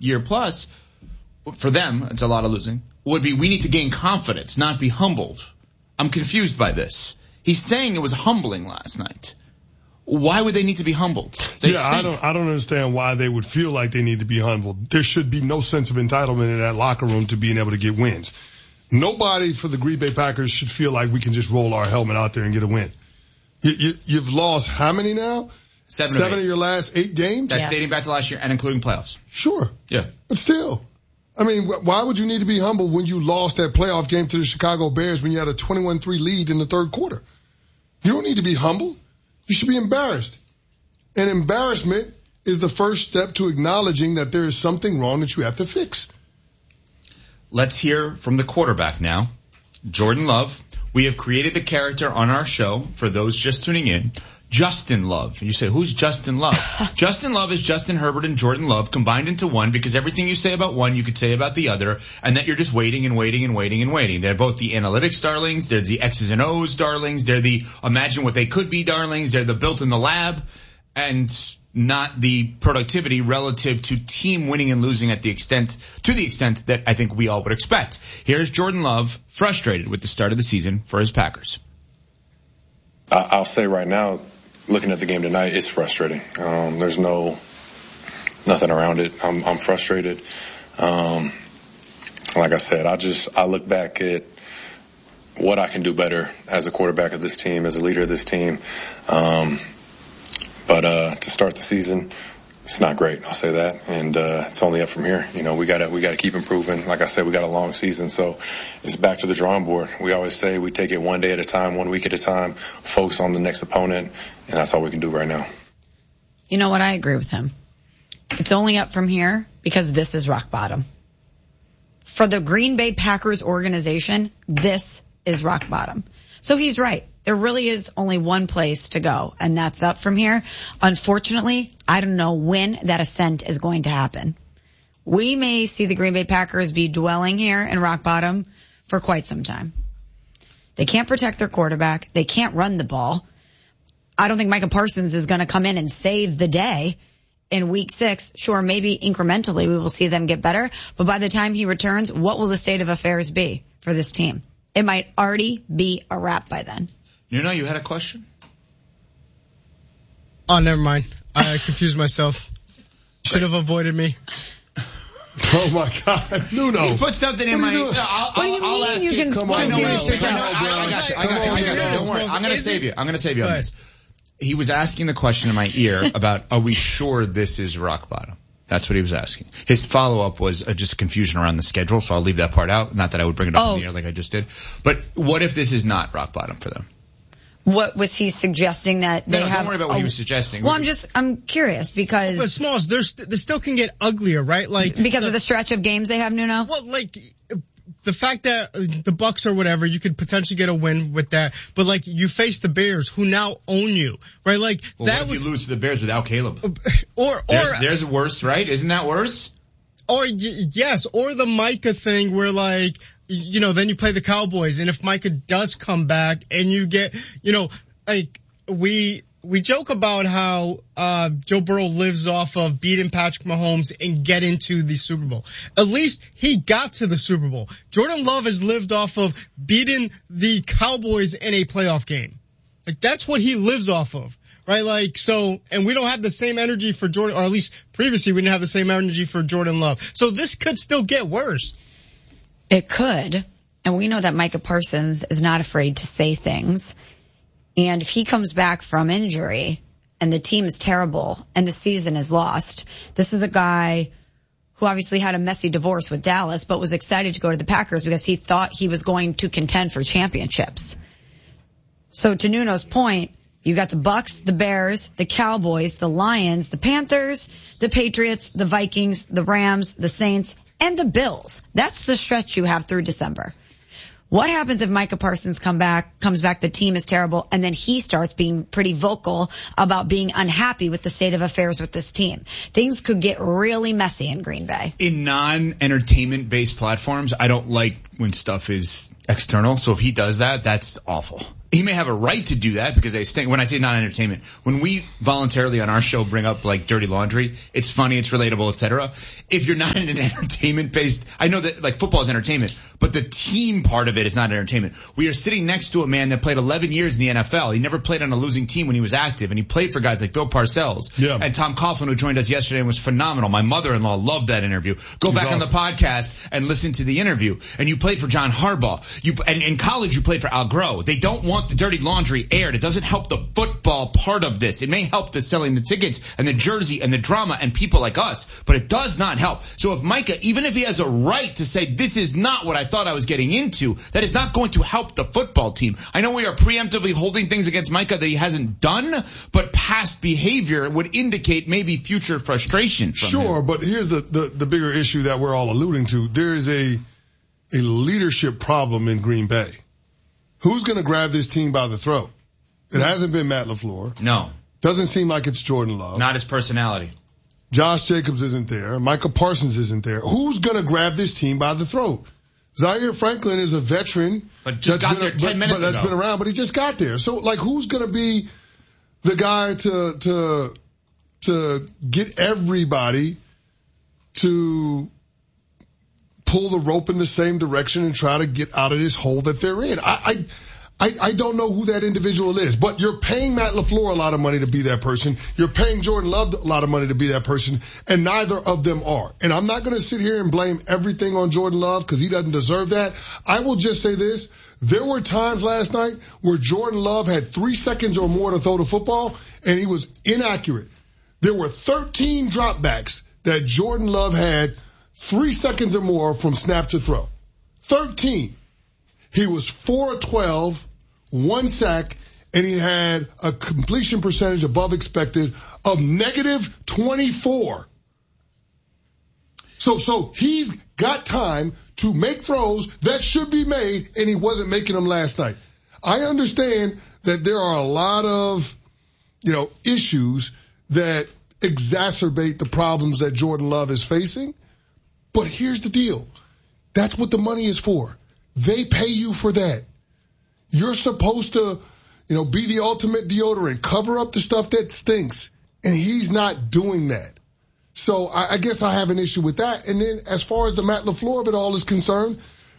year plus, for them, it's a lot of losing, would be we need to gain confidence, not be humbled. I'm confused by this. He's saying it was humbling last night. Why would they need to be humbled? I don't understand why they would feel like they need to be humbled. There should be no sense of entitlement in that locker room to being able to get wins. Nobody for the Green Bay Packers should feel like we can just roll our helmet out there and get a win. You've lost how many now? Seven of your last 8 games? That's dating back to last year and including playoffs. Sure. Yeah. But still. I mean, why would you need to be humble when you lost that playoff game to the Chicago Bears when you had a 21-3 lead in the third quarter? You don't need to be humble. You should be embarrassed. And embarrassment is the first step to acknowledging that there is something wrong that you have to fix. Let's hear from the quarterback now, Jordan Love. We have created the character on our show, for those just tuning in, Justin Love. You say, who's Justin Love? Justin Love is Justin Herbert and Jordan Love combined into one, because everything you say about one, you could say about the other, and that you're just waiting and waiting and waiting and waiting. They're both the analytics darlings. They're the X's and O's darlings. They're the imagine what they could be darlings. They're the built in the lab, and not the productivity relative to team winning and losing to the extent that I think we all would expect. Here's Jordan Love, frustrated with the start of the season for his Packers. I'll say right now, looking at the game tonight, it's frustrating. There's nothing around it. I'm frustrated. Like I said, I look back at what I can do better as a quarterback of this team, as a leader of this team. But to start the season, it's not great. I'll say that. And it's only up from here. You know, we gotta keep improving. Like I said, we got a long season, so it's back to the drawing board. We always say we take it one day at a time, 1 week at a time, focus on the next opponent, and that's all we can do right now. You know what? I agree with him. It's only up from here because this is rock bottom. For the Green Bay Packers organization, this is rock bottom. So he's right. There really is only one place to go, and that's up from here. Unfortunately, I don't know when that ascent is going to happen. We may see the Green Bay Packers be dwelling here in rock bottom for quite some time. They can't protect their quarterback. They can't run the ball. I don't think Micah Parsons is going to come in and save the day in week 6. Sure, maybe incrementally we will see them get better, but by the time he returns, what will the state of affairs be for this team? It might already be a wrap by then. Nuno, you had a question? Oh, never mind. I confused myself. Should have avoided me. Oh my God, Nuno! You put something in my. I'll ask you. Can Come on, I got you. Don't worry. I'm gonna save you. I'm gonna save you on this. He was asking the question in my ear about, are we sure this is rock bottom? That's what he was asking. His follow-up was just confusion around the schedule, so I'll leave that part out. Not that I would bring it up in the air like I just did. But what if this is not rock bottom for them? What was he suggesting that they have? Don't worry about what he was suggesting. Well, I'm curious because. But Smalls, they still can get uglier, right? Like because of the stretch of games they have, Nuno? Well, like the fact that the Bucks or whatever, you could potentially get a win with that. But like you face the Bears, who now own you, right? Like well, that. What if you lose to the Bears without Caleb? Or there's worse, right? Isn't that worse? Or yes, or the Micah thing where like. You know, then you play the Cowboys, and if Micah does come back and you get, you know, like we joke about how Joe Burrow lives off of beating Patrick Mahomes and get into the Super Bowl. At least he got to the Super Bowl. Jordan Love has lived off of beating the Cowboys in a playoff game. Like that's what he lives off of. Right, like, so, and we don't have the same energy for Jordan, or at least previously we didn't have the same energy for Jordan Love. So this could still get worse. It could, and we know that Micah Parsons is not afraid to say things. And if he comes back from injury and the team is terrible and the season is lost, this is a guy who obviously had a messy divorce with Dallas, but was excited to go to the Packers because he thought he was going to contend for championships. So to Nuno's point, you got the Bucks, the Bears, the Cowboys, the Lions, the Panthers, the Patriots, the Vikings, the Rams, the Saints, and the Bills. That's the stretch you have through December. What happens if Micah Parsons comes back, the team is terrible, and then he starts being pretty vocal about being unhappy with the state of affairs with this team? Things could get really messy in Green Bay. In non-entertainment based platforms, I don't like when stuff is external. So if he does that, that's awful. He may have a right to do that because they stink. When I say non-entertainment, when we voluntarily on our show bring up like dirty laundry, it's funny, it's relatable, etc. If you're not in an entertainment-based, I know that like football is entertainment, but the team part of it is not entertainment. We are sitting next to a man that played 11 years in the NFL. He never played on a losing team when he was active, and he played for guys like Bill Parcells and Tom Coughlin, who joined us yesterday and was phenomenal. My mother-in-law loved that interview. Go back on the podcast and listen to the interview. And you played for John Harbaugh. And in college you played for Al Groh. They don't want the dirty laundry aired. It doesn't help the football part of this. It may help the selling the tickets and the jersey and the drama and people like us, but it does not help. So if Micah, even if he has a right to say this is not what I thought I was getting into, that is not going to help the football team. I know we are preemptively holding things against Micah that he hasn't done, but past behavior would indicate maybe future frustration from him. Sure, but here's the bigger issue that we're all alluding to. There is a leadership problem in Green Bay. Who's going to grab this team by the throat? It hasn't been Matt LaFleur. No. Doesn't seem like it's Jordan Love. Not his personality. Josh Jacobs isn't there. Micah Parsons isn't there. Who's going to grab this team by the throat? Zaire Franklin is a veteran. But just got there 10 minutes ago. That's been around, but he just got there. So, like, who's going to be the guy to get everybody to pull the rope in the same direction and try to get out of this hole that they're in? I don't know who that individual is, but you're paying Matt LaFleur a lot of money to be that person. You're paying Jordan Love a lot of money to be that person, and neither of them are. And I'm not going to sit here and blame everything on Jordan Love because he doesn't deserve that. I will just say this. There were times last night where Jordan Love had 3 seconds or more to throw the football, and he was inaccurate. There were 13 dropbacks that Jordan Love had 3 seconds or more from snap to throw. 13. He was 4 of 12, 1 sack, and he had a completion percentage above expected of negative 24. So he's got time to make throws that should be made, and he wasn't making them last night. I understand that there are a lot of, issues that exacerbate the problems that Jordan Love is facing. But here's the deal. That's what the money is for. They pay you for that. You're supposed to, be the ultimate deodorant, cover up the stuff that stinks. And he's not doing that. So I guess I have an issue with that. And then as far as the Matt LaFleur of it all is concerned,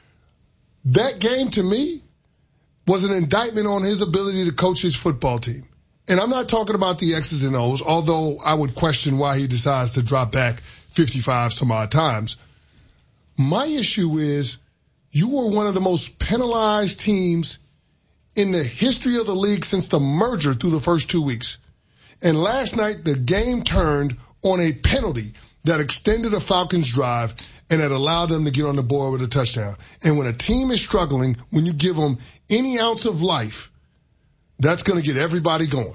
that game to me was an indictment on his ability to coach his football team. And I'm not talking about the X's and O's, although I would question why he decides to drop back 55 some odd times. My issue is you were one of the most penalized teams in the history of the league since the merger through the first 2 weeks. And last night, the game turned on a penalty that extended a Falcons drive and that allowed them to get on the board with a touchdown. And when a team is struggling, when you give them any ounce of life, that's going to get everybody going.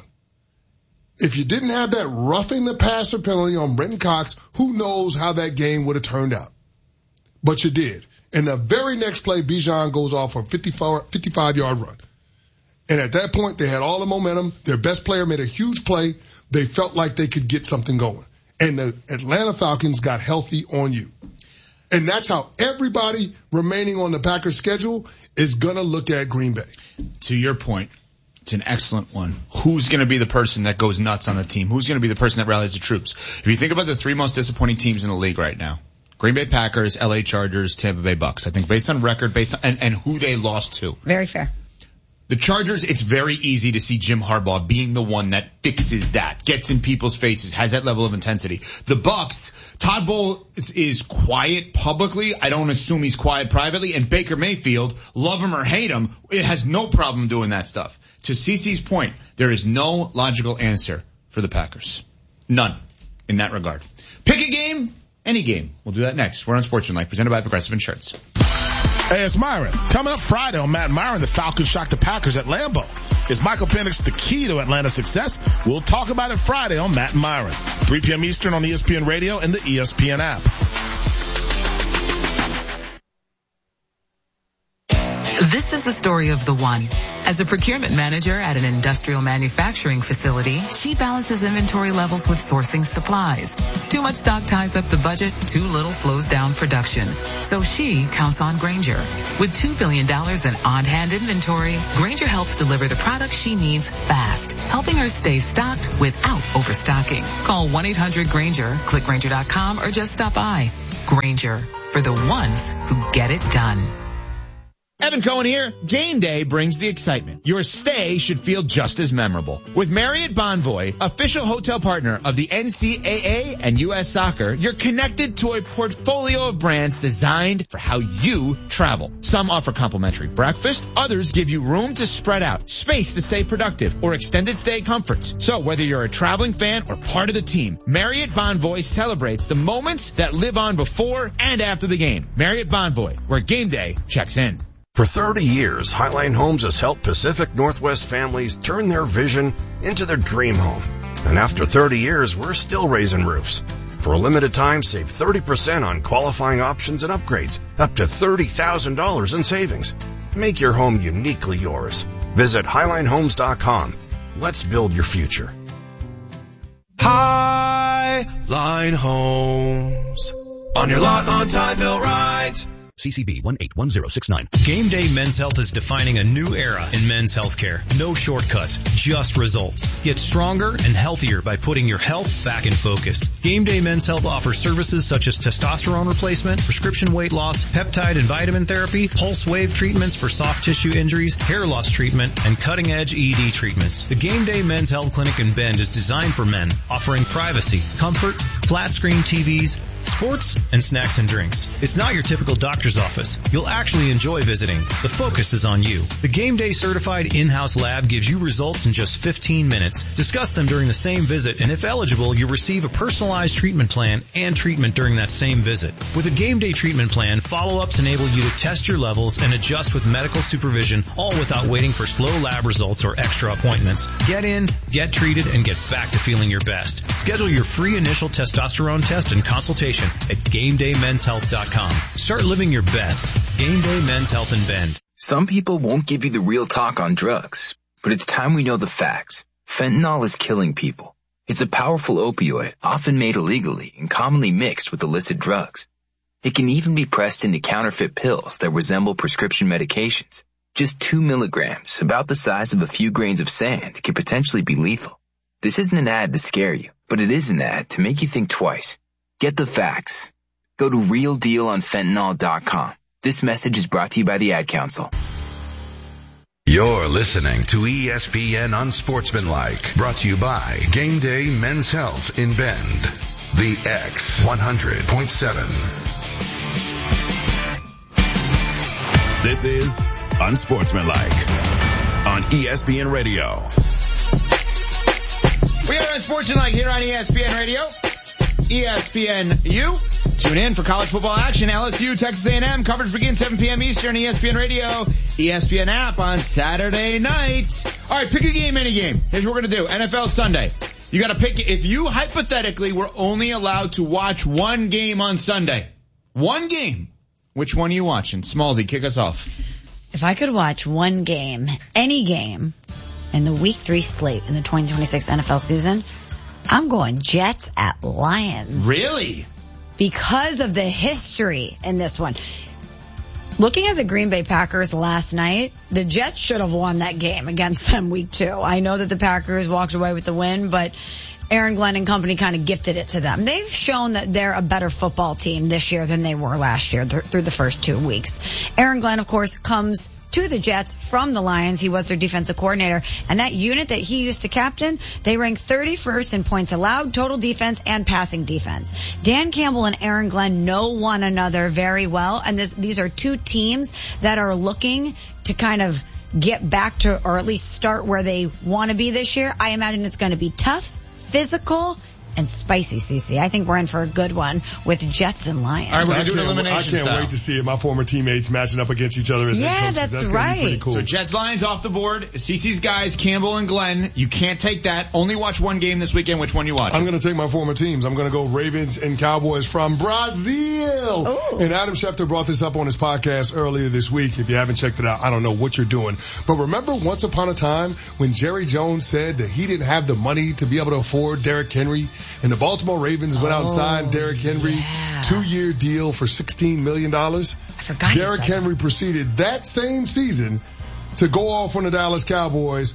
If you didn't have that roughing the passer penalty on Brenton Cox, who knows how that game would have turned out. But you did. And the very next play, Bijan goes off for a 55-yard run. And at that point, they had all the momentum. Their best player made a huge play. They felt like they could get something going. And the Atlanta Falcons got healthy on you. And that's how everybody remaining on the Packers schedule is going to look at Green Bay. To your point, it's an excellent one. Who's going to be the person that goes nuts on the team? Who's going to be the person that rallies the troops? If you think about the 3 most disappointing teams in the league right now, Green Bay Packers, LA Chargers, Tampa Bay Bucks. I think based on record, and who they lost to. Very fair. The Chargers, it's very easy to see Jim Harbaugh being the one that fixes that, gets in people's faces, has that level of intensity. The Bucks, Todd Bowles is quiet publicly. I don't assume he's quiet privately. And Baker Mayfield, love him or hate him, it has no problem doing that stuff. To CeCe's point, there is no logical answer for the Packers. None in that regard. Pick a game, any game. We'll do that next. We're on Sportsmanlike, presented by Progressive Insurance. Hey, it's Myron. Coming up Friday on Matt and Myron, the Falcons shock the Packers at Lambeau. Is Michael Penix the key to Atlanta's success? We'll talk about it Friday on Matt and Myron. 3 p.m. Eastern on ESPN Radio and the ESPN app. This is the story of the one. As a procurement manager at an industrial manufacturing facility, she balances inventory levels with sourcing supplies. Too much stock ties up the budget, too little slows down production. So she counts on Grainger. With $2 billion in on-hand inventory, Grainger helps deliver the products she needs fast, helping her stay stocked without overstocking. Call 1-800-GRAINGER, click Grainger.com, or just stop by. Grainger, for the ones who get it done. Evan Cohen here. Game day brings the excitement. Your stay should feel just as memorable. With Marriott Bonvoy, official hotel partner of the NCAA and U.S. Soccer, you're connected to a portfolio of brands designed for how you travel. Some offer complimentary breakfast, others give you room to spread out, space to stay productive, or extended stay comforts. So whether you're a traveling fan or part of the team, Marriott Bonvoy celebrates the moments that live on before and after the game. Marriott Bonvoy, where game day checks in. For 30 years, Highline Homes has helped Pacific Northwest families turn their vision into their dream home. And after 30 years, we're still raising roofs. For a limited time, save 30% on qualifying options and upgrades, up to $30,000 in savings. Make your home uniquely yours. Visit HighlineHomes.com. Let's build your future. Highline Homes. On your lot, on time, no rides. CCB 181069. Game Day Men's Health is defining a new era in men's healthcare. No shortcuts, just results. Get stronger and healthier by putting your health back in focus. Game Day Men's Health offers services such as testosterone replacement, prescription weight loss, peptide and vitamin therapy, pulse wave treatments for soft tissue injuries, hair loss treatment, and cutting-edge ED treatments. The Game Day Men's Health Clinic in Bend is designed for men, offering privacy, comfort, flat screen TVs, sports, and snacks and drinks. It's not your typical doctor's office. You'll actually enjoy visiting. The focus is on you. The Game Day certified in-house lab gives you results in just 15 minutes. Discuss them during the same visit, and if eligible, you'll receive a personalized treatment plan and treatment during that same visit. With a Game Day treatment plan, follow-ups enable you to test your levels and adjust with medical supervision, all without waiting for slow lab results or extra appointments. Get in, get treated, and get back to feeling your best. Schedule your free initial testosterone test and consultation at GameDayMen'sHealth.com. Start living your best. Game Day Men's Health in Bend. Some people won't give you the real talk on drugs, but it's time we know the facts. Fentanyl is killing people. It's a powerful opioid, often made illegally and commonly mixed with illicit drugs. It can even be pressed into counterfeit pills that resemble prescription medications. Just 2 milligrams, about the size of a few grains of sand, can potentially be lethal. This isn't an ad to scare you, but it is an ad to make you think twice. Get the facts. Go to realdealonfentanyl.com. This message is brought to you by the Ad Council. You're listening to ESPN Unsportsmanlike, brought to you by Game Day Men's Health in Bend. The X 100.7. This is Unsportsmanlike on ESPN Radio. We are Unsportsmanlike here on ESPN Radio. ESPNU. Tune in for college football action. LSU, Texas A&M. Coverage begins 7 p.m. Eastern. ESPN Radio, ESPN app on Saturday night. All right, pick a game, any game. Here's what we're going to do. NFL Sunday. You got to pick. If you hypothetically were only allowed to watch one game on Sunday, one game, which one are you watching? Smallsy, kick us off. If I could watch one game, any game, in the Week 3 slate in the 2026 NFL season, I'm going Jets at Lions. Really? Because of the history in this one. Looking at the Green Bay Packers last night, the Jets should have won that game against them Week 2. I know that the Packers walked away with the win, but Aaron Glenn and company kind of gifted it to them. They've shown that they're a better football team this year than they were last year through the first 2 weeks. Aaron Glenn, of course, comes to the Jets from the Lions. He was their defensive coordinator. And that unit that he used to captain, they ranked 31st in points allowed, total defense, and passing defense. Dan Campbell and Aaron Glenn know one another very well. And these are two teams that are looking to kind of get back to, or at least start where they want to be this year. I imagine it's going to be tough, physical, and spicy, CC. I think we're in for a good one with Jets and Lions. All right, we're going to do an I elimination can't wait to see it. My former teammates matching up against each other as head coaches. That's gonna right. be pretty cool. So Jets, Lions off the board. CC's guys, Campbell and Glenn. You can't take that. Only watch one game this weekend. Which one you watch? I'm going to take my former teams. I'm going to go Ravens and Cowboys from Brazil. Ooh. And Adam Schefter brought this up on his podcast earlier this week. If you haven't checked it out, I don't know what you're doing. But remember once upon a time when Jerry Jones said that he didn't have the money to be able to afford Derrick Henry, and the Baltimore Ravens went out and signed Derrick Henry, 2-year deal for $16 million. I forgot. Derrick Henry proceeded that same season to go off on the Dallas Cowboys.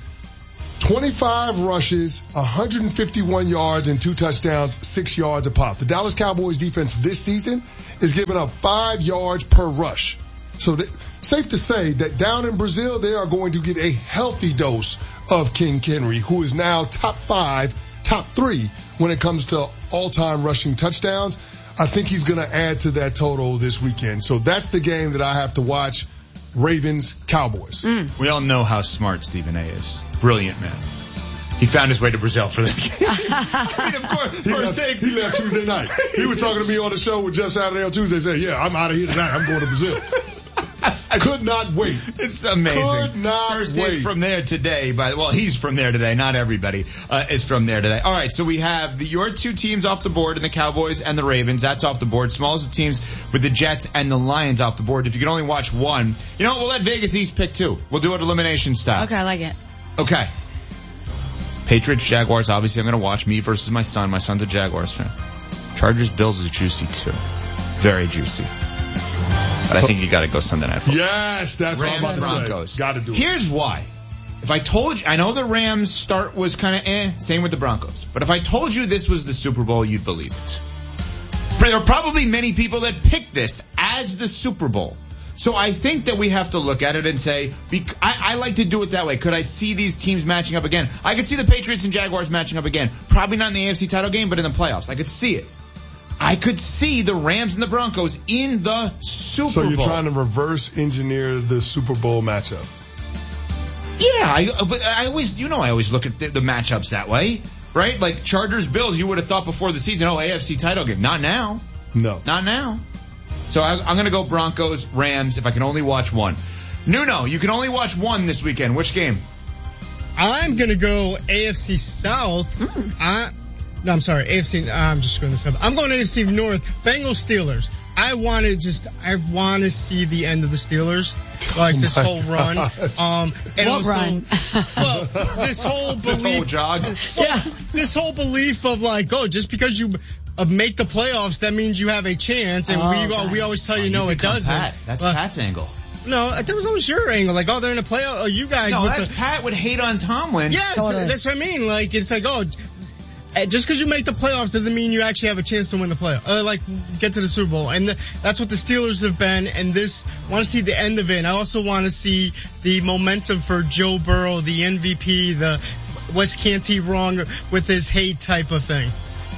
25 rushes, 151 yards, and 2 touchdowns, 6 yards a pop. The Dallas Cowboys defense this season is giving up 5 yards per rush. So safe to say that down in Brazil, they are going to get a healthy dose of King Henry, who is now top 5, top 3 when it comes to all-time rushing touchdowns. I think he's going to add to that total this weekend. So that's the game that I have to watch. Ravens, Cowboys. We all know how smart Stephen A. is. Brilliant man. He found his way to Brazil for this game. I mean, of course, he left Tuesday night. He was talking to me on the show with Jeff Saturday on Tuesday. Said, "Yeah, I'm out of here tonight. I'm going to Brazil." Could not wait. It's amazing. Could not First wait. hit from there today. He's from there today. Not everybody is from there today. All right, so we have your 2 teams off the board, and the Cowboys and the Ravens. That's off the board. Smallest of teams with the Jets and the Lions off the board. If you can only watch one, you know what? We'll let Vegas East pick 2. We'll do it elimination style. Okay, I like it. Okay. Patriots, Jaguars. Obviously, I'm going to watch me versus my son. My son's a Jaguars fan. Chargers, Bills is juicy too. Very juicy. But I think you got to go Sunday Night Football. Yes, that's Rams, what I'm about to Broncos. say. Got to do it. Here's why. If I told you, I know the Rams start was kind of same with the Broncos. But if I told you this was the Super Bowl, you'd believe it. There are probably many people that picked this as the Super Bowl. So I think that we have to look at it and say, I like to do it that way. Could I see these teams matching up again? I could see the Patriots and Jaguars matching up again. Probably not in the AFC title game, but in the playoffs. I could see it. I could see the Rams and the Broncos in the Super Bowl. So you're trying to reverse engineer the Super Bowl matchup? Yeah, but I always look at the matchups that way, right? Like Chargers, Bills, you would have thought before the season, AFC title game. Not now. No. Not now. So I'm going to go Broncos, Rams, if I can only watch one. Nuno, you can only watch one this weekend. Which game? I'm going to go AFC South. No, I'm sorry. AFC, I'm just going to sub. I'm going to AFC North. Bengals, Steelers. I want to see the end of the Steelers, like this whole run. And what run? Well, this whole belief. This whole jog? Yeah. This whole belief of just because you make the playoffs, that means you have a chance. And we always tell you, no, it doesn't. Pat. That's Pat's angle. No, that was always your angle. Like, they're in a playoff. You guys. No, Pat would hate on Tomlin. Yes, that's what I mean. Like, it's like, just because you make the playoffs doesn't mean you actually have a chance to win the playoff, get to the Super Bowl. And that's what the Steelers have been. And want to see the end of it. And I also want to see the momentum for Joe Burrow, the MVP, the West can't he wrong with his hate type of thing.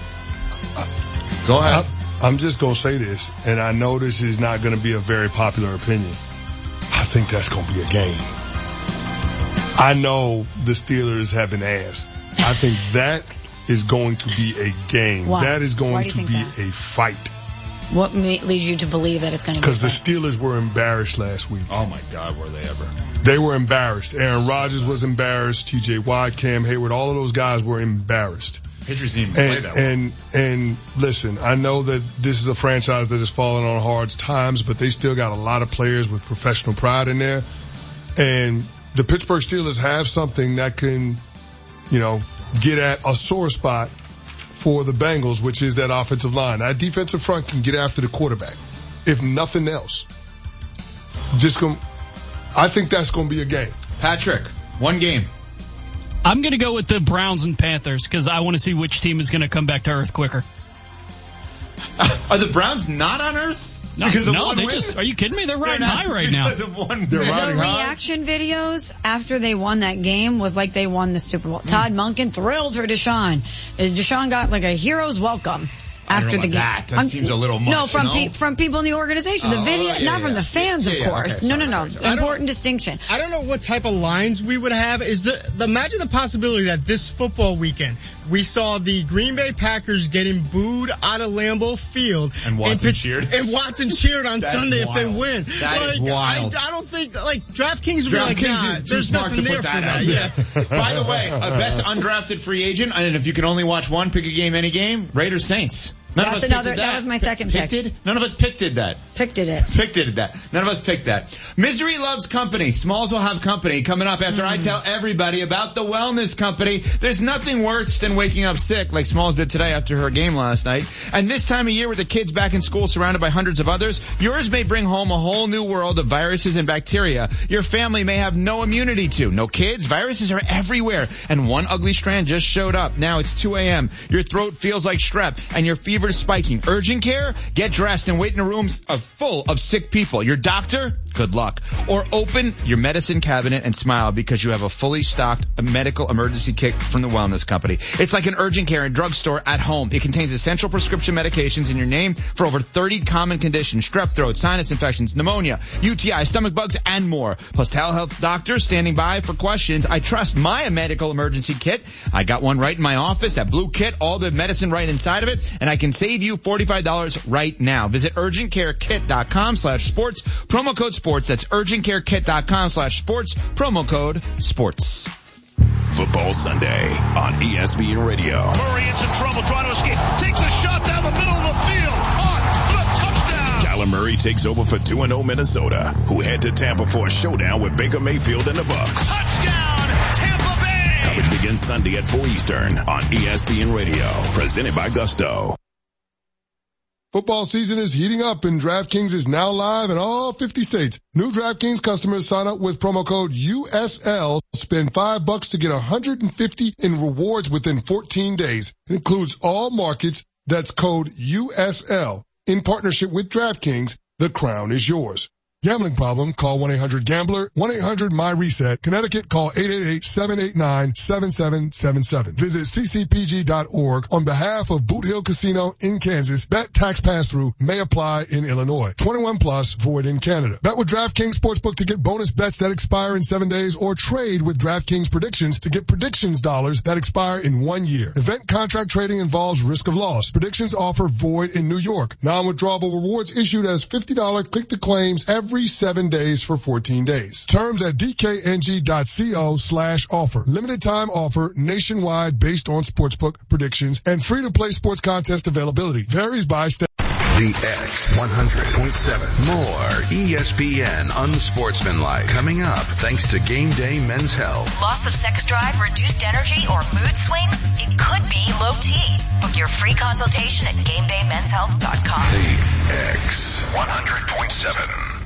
Go ahead. I'm just going to say this, and I know this is not going to be a very popular opinion. I think that's going to be a game. I know the Steelers have been asked. I think that is going to be a game. Why? That is going to be that? a fight. What leads you to believe that it's going to be? Because the Steelers were embarrassed last week. Oh my God, were they ever? They were embarrassed. Aaron Rodgers was embarrassed. T.J. Watt, Cam Hayward, all of those guys were embarrassed. Patriots didn't even play that well. And listen, I know that this is a franchise that has fallen on hard times, but they still got a lot of players with professional pride in there. And the Pittsburgh Steelers have something that can, get at a sore spot for the Bengals, which is that offensive line. That defensive front can get after the quarterback, if nothing else. I think that's going to be a game. Patrick, one game. I'm going to go with the Browns and Panthers because I want to see which team is going to come back to earth quicker. Are the Browns not on earth? No, are you kidding me? They're riding high right now. They're riding the high. reaction videos after they won that game was like they won the Super Bowl. Todd Monken thrilled for Deshaun. Deshaun got like a hero's welcome. after the game. That seems a little much. No, from people in the organization. The video, not from the fans, of course. Okay, no. Important distinction. I don't know what type of lines we would have. Imagine the possibility that this football weekend we saw the Green Bay Packers getting booed out of Lambeau Field. And Watson cheered. And Watson cheered on Sunday if they win. That is wild. I don't think, DraftKings would be like, is too there's smart nothing to there put for that that. out. Yeah. By the way, best undrafted free agent, and if you can only watch one, pick a game, any game, Raiders Saints. That was my second pick. None of us picked that. Picked it. None of us picked that. Misery loves company. Smalls will have company coming up after I tell everybody about the Wellness Company. There's nothing worse than waking up sick like Smalls did today after her game last night. And this time of year with the kids back in school surrounded by hundreds of others, yours may bring home a whole new world of viruses and bacteria your family may have no immunity to. No kids, viruses are everywhere. And one ugly strand just showed up. Now it's 2 a.m. Your throat feels like strep and your fever is spiking. Urgent care? Get dressed and wait in a room full of sick people. Your doctor? Good luck. Or open your medicine cabinet and smile because you have a fully stocked medical emergency kit from the Wellness Company. It's like an urgent care and drugstore at home. It contains essential prescription medications in your name for over 30 common conditions: strep throat, sinus infections, pneumonia, UTI, stomach bugs, and more. Plus telehealth doctors standing by for questions. I trust my medical emergency kit. I got one right in my office, that blue kit, all the medicine right inside of it, and I can save you $45 right now. Visit urgentcarekit.com/sports. Promo code sports. That's urgentcarekit.com/sports. Promo code sports. Football Sunday on ESPN Radio. Murray in some trouble trying to escape. Takes a shot down the middle of the field. Caught. Touchdown. Kyler Murray takes over for 2-0 Minnesota, who head to Tampa for a showdown with Baker Mayfield and the Bucs. Touchdown, Tampa Bay. Coverage begins Sunday at 4 Eastern on ESPN Radio. Presented by Gusto. Football season is heating up and DraftKings is now live in all 50 states. New DraftKings customers sign up with promo code USL. Spend $5 to get $150 in rewards within 14 days. It includes all markets. That's code USL. In partnership with DraftKings, the crown is yours. Gambling problem? Call 1-800-GAMBLER. 1-800-MY-RESET. Connecticut, call 888-789-7777. Visit ccpg.org on behalf of Boot Hill Casino in Kansas. Bet tax pass-through may apply in Illinois. 21 plus, void in Canada. Bet with DraftKings Sportsbook to get bonus bets that expire in 7 days, or trade with DraftKings Predictions to get predictions dollars that expire in 1 year. Event contract trading involves risk of loss. Predictions offer void in New York. Non-withdrawable rewards issued as $50 click-to-claims every 7 days for 14 days. Terms at dkng.co/offer. Limited time offer nationwide based on sportsbook predictions and free to play sports contest availability. Varies by state. The X 100.7. More ESPN unsportsmanlike coming up thanks to Game Day Men's Health. Loss of sex drive, reduced energy, or mood swings? It could be low T. Book your free consultation at GameDayMen'sHealth.com. The X 100.7.